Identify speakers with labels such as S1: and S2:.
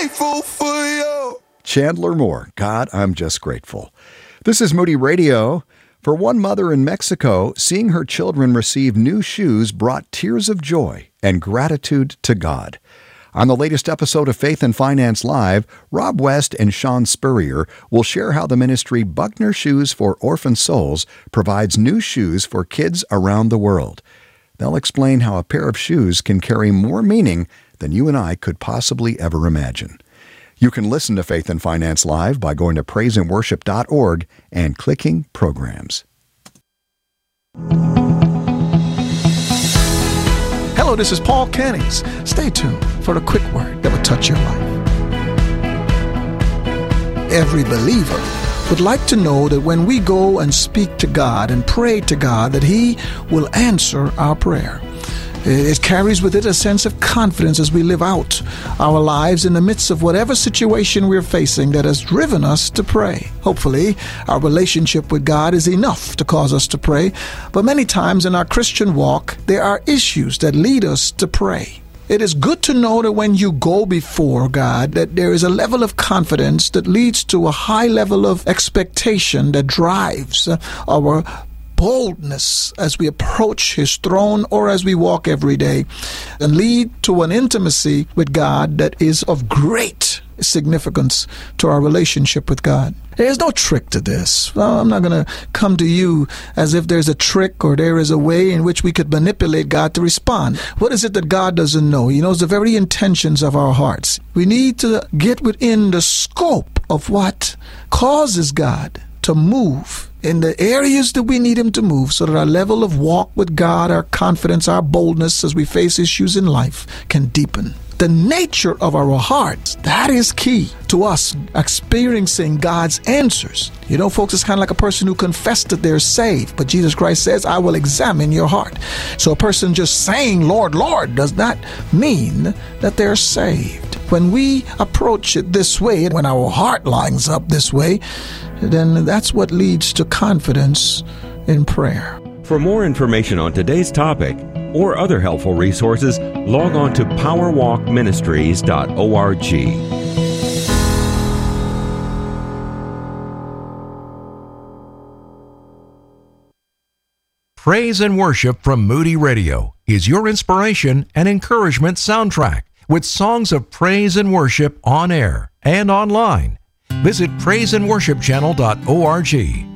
S1: grateful for you.
S2: Chandler Moore, God, I'm just grateful. This is Moody Radio. For one mother in Mexico, seeing her children receive new shoes brought tears of joy and gratitude to God. On the latest episode of Faith and Finance Live, Rob West and Sean Spurrier will share how the ministry Buckner Shoes for Orphan Souls provides new shoes for kids around the world. They'll explain how a pair of shoes can carry more meaning than you and I could possibly ever imagine. You can listen to Faith and Finance Live by going to praiseandworship.org and clicking Programs.
S3: Hello, this is Paul Cannings. Stay tuned for a quick word that will touch your life. Every believer would like to know that when we go and speak to God and pray to God, that He will answer our prayer. It carries with it a sense of confidence as we live out our lives in the midst of whatever situation we're facing that has driven us to pray. Hopefully, our relationship with God is enough to cause us to pray, but many times in our Christian walk, there are issues that lead us to pray. It is good to know that when you go before God, that there is a level of confidence that leads to a high level of expectation that drives our boldness as we approach His throne or as we walk every day, and lead to an intimacy with God that is of great significance to our relationship with God. There's no trick to this. Well, I'm not going to come to you as if there's a trick or there is a way in which we could manipulate God to respond. What is it that God doesn't know? He knows the very intentions of our hearts. We need to get within the scope of what causes God to move in the areas that we need Him to move, so that our level of walk with God, our confidence, our boldness as we face issues in life can deepen. The nature of our hearts, that is key to us experiencing God's answers. You know, folks, it's kind of like a person who confessed that they're saved, but Jesus Christ says, I will examine your heart. So a person just saying, Lord, Lord, does not mean that they're saved. When we approach it this way, when our heart lines up this way, then that's what leads to confidence in prayer.
S4: For more information on today's topic or other helpful resources, log on to powerwalkministries.org.
S5: Praise and Worship from Moody Radio is your inspiration and encouragement soundtrack with songs of praise and worship on air and online. Visit praiseandworshipchannel.org.